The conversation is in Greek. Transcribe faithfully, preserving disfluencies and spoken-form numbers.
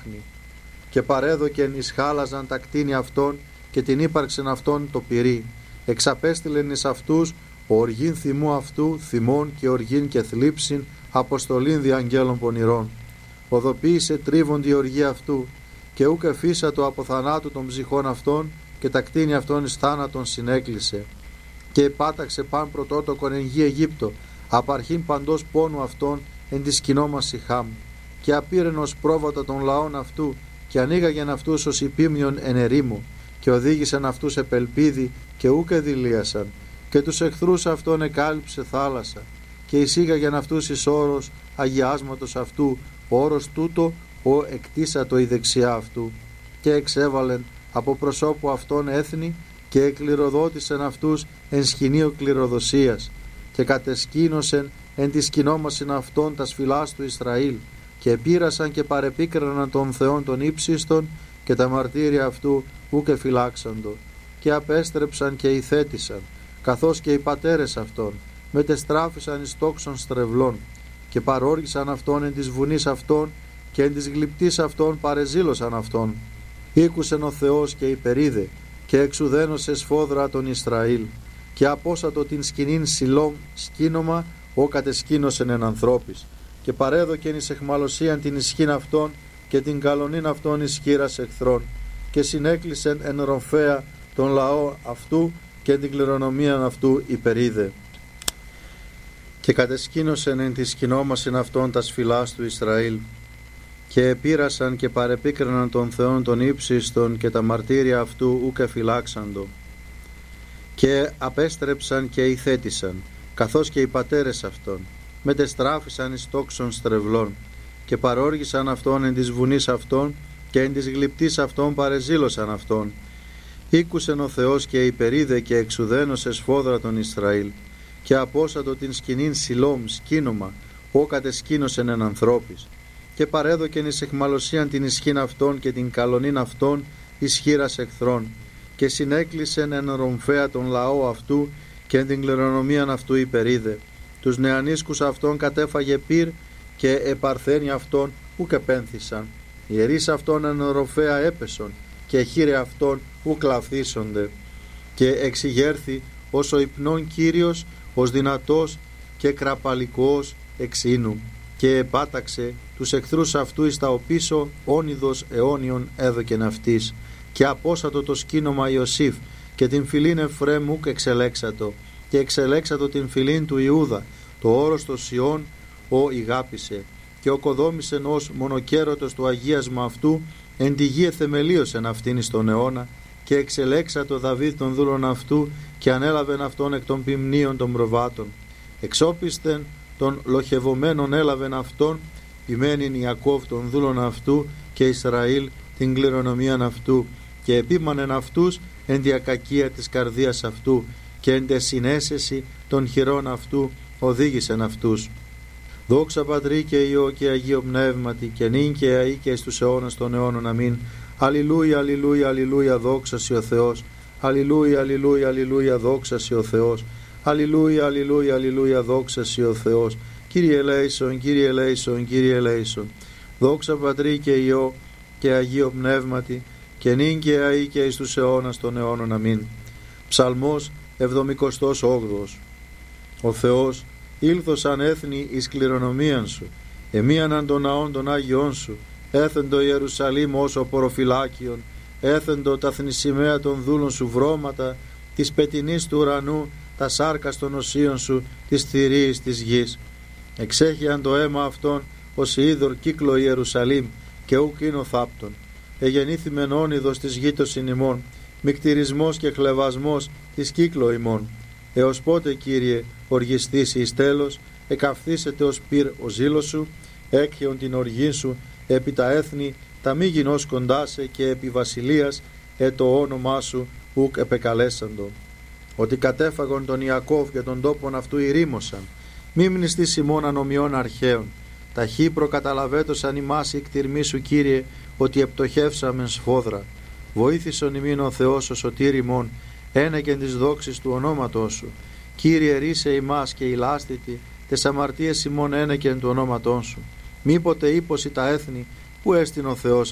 άχνη. Και παρέδοκεν εις χάλαζαν τα κτίνη αυτών και την ύπαρξεν αυτών το πυρί. Εξαπέστειλεν εις αυτούς ο οργήν θυμού αυτού, θυμών και οργήν και θλίψην, αποστολήν δι' αγγέλων πονηρών. Οδοποίησε τρίβον η οργή αυτού, και ούκ εφίσατο από θανάτου των ψυχών αυτών, και τα κτίνη αυτών εις θάνατον συνέκλεισε. Και επάταξε παν πρωτότοκον εν γη Αιγύπτο, απαρχήν παντός πόνου αυτών εν τη σκηνόμαση Χάμ. Και απήρεν ως πρόβατα των λαών αυτού, και ανοίγαγεν αυτούς ως υπήμνιον εν ερήμου, και οδήγησαν αυτούς επελπίδι, και ούκ εδηλίασαν. Και τους εχθρούς αυτών εκάλυψε θάλασσα, και εισήγαγεν αυτούς εις όρος αγιάσματος αυτού, ο όρος τούτο ο εκτίσατο η δεξιά αυτού. Και εξέβαλεν από προσώπου αυτών έθνη, και εκληροδότησεν αυτούς εν σκηνείο κληροδοσίας, και κατεσκήνωσεν εν τη σκηνόμασιν αυτών τα σφυλάς του Ισραήλ, και επήρασαν και παρεπίκραναν των Θεών των ύψιστων, και τα μαρτύρια αυτού ούκ εφυλάξαντο. Και απέστρεψαν και ηθέτησαν, καθώς και οι πατέρες αυτών, μετεστράφησαν εις τόξων στρεβλών, και παρόργησαν αυτόν εν της βουνής αυτών, και εν της γλυπτής αυτών παρεζήλωσαν αυτόν. Ήκουσεν ο Θεός και υπερίδε, και εξουδένωσε σφόδρα τον Ισραήλ, και απόσατο την σκηνήν Σιλόμ σκήνομα, ο κατεσκήνωσεν εν ανθρώπης, και παρέδοκεν εις εχμαλωσίαν την ισχύν αυτών, και την καλονήν αυτών εις χείρας εχθρών, και συνέκλεισεν εν ρομφαία τον λαό αυτού, και την κληρονομίαν αυτού υπερίδε. Και κατεσκήνωσεν εν τη σκηνόμασιν αυτών τα σφυλάς του Ισραήλ, και επήρασαν και παρεπίκραναν των Θεών των ύψιστων, και τα μαρτύρια αυτού ούκ εφυλάξαντο. Και απέστρεψαν και ηθέτησαν, καθώς και οι πατέρες αυτών, μετεστράφησαν εις τόξων στρεβλών, και παρόργησαν αυτόν εν της βουνής αυτών, και εν της γλυπτής αυτών παρεζήλωσαν αυτόν. Ήκουσεν ο Θεός και υπερίδε, και εξουδένωσε σφόδρα τον Ισραήλ, και απόσατο την σκηνήν Σιλόμ σκήνομα, ο κατεσκήνωσεν εν ανθρώπης, και παρέδοκεν εις εχμαλωσίαν την ισχύν αυτών, και την καλονήν αυτών εις χείρας εχθρών, και συνέκλεισεν εν ρομφαία τον λαό αυτού, και εν την κληρονομίαν αυτού υπερίδε. Τους νεανίσκους αυτών κατέφαγε πυρ, και επαρθένοι αυτών ουκ επένθησαν. Οι ιερείς αυτών εν ρομφαία έπεσον, και χείρε αυτών ουκ λαφθήσονται. Και εξηγέρθη ως ο υπνών Κύριος, ως δυνατός και κραπαλικός εξήνου, και επάταξε τους εχθρούς αυτού εις τα οπίσω, όνειδος αιώνιον έδωκεν αυτής. Και απόσατο το σκήνομα Ιωσήφ, και την φυλήν Εφραίμ ουκ εξελέξατο, και εξελέξατο την φυλήν του Ιούδα, το όρος το Σιών ο ηγάπησε, και οκοδόμησεν ως μονοκέρωτος το αγίασμα αυτού, εν τη γη εθεμελίωσεν αυτήν εις τον αιώνα, και εξελέξατο Δαβίδ των δούλων αυτού, και ανέλαβεν αυτόν εκ των ποιμνίων των προβάτων. Εξόπισθεν των λοχευωμένων έλαβεν αυτόν, ποιμένην Ιακώβ των δούλων αυτού, και Ισραήλ την κληρονομίαν αυτού, και επίμανεν αυτούς εν τη ακακία της καρδίας αυτού, και εν τε συνέσεση των χειρών αυτού οδήγησεν αυτούς. Δόξα Πατρί και Υιό και Αγίο Πνεύματι, και νυν και αεί και εις τους αιώνας των αιώνων. Αμήν. Αλληλούια, αλληλούια, αλληλούια, δόξα σοι ο Θεός. Αλληλούια, αλληλούια, αλληλούια, δόξα σοι ο Θεός. Αλληλούια, αλληλούια, αλληλούια, δόξα σοι ο Θεός. Κύριε ελέησον, Κύριε ελέησον, Κύριε ελέησον. Δόξα Πατρί και Υιό και Αγίο Πνεύματι, και νυν και αεί και εις τους αιώνας των αιώνων. Αμήν. Ψαλμός εβδομηκοστός όγδοος. Ο Θεός ήλθος έθνη εις κληρονομίαν σου, εμίαναν των ναών των Άγιών σου, έθεντο Ιερουσαλήμ ως ο ποροφυλάκιον, έθεντο τα θνησιμαία των δούλων σου βρώματα, της πετινής του ουρανού, τα σάρκας των οσίων σου, της θηρίης της γης. Εξέχειαν το αίμα αυτών ως είδωρ κύκλο Ιερουσαλήμ, και ουκ είναι ο θάπτων. Εγεννήθημεν όνειδος της γήτωσιν ημών, μικτηρισμός και χλεβασμός της κύκλο ημών. Έως πότε, Κύριε, οργιστήσει εις τέλος, εκαυθήσετε ως πυρ ο ζήλος σου, έκχεον την οργή σου επί τα έθνη, τα μη γινώς κοντάσε, και επί βασιλείας ε το όνομά σου ουκ επεκαλέσαντο. Ότι κατέφαγον τον Ιακώβ και τον τόπον αυτού ηρήμωσαν, μη μνηστείς ημών ανομιών αρχαίων. Ταχύ προκαταλαβέτωσαν ημάς η κτηρμή σου, Κύριε, ότι επτοχεύσαμεν σφόδρα. Βοήθησον ημίν ο Θεός ο σωτήρ ημών, ένεκεν της δόξης του ονόματός σου. Κύριε, ρίσε ημάς και ηλάστητη, τες αμαρτίες ημών ένεκεν του ονόματός σου. Μήποτε ύποση τα έθνη, που έστειν ο Θεός